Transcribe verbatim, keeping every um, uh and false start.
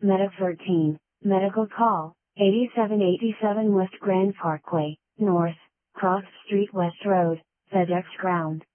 Medic thirteen, medical call, eighty-seven eighty-seven West Grand Parkway, North, Cross Street West Road, FedEx Ground.